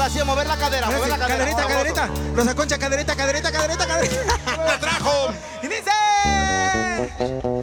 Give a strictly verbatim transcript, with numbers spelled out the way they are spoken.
así, a mover la cadera, a mover la cadera. Caderita, caderita. Rosa Concha, caderita, caderita, caderita, caderita. ¡La trajo! Y dice...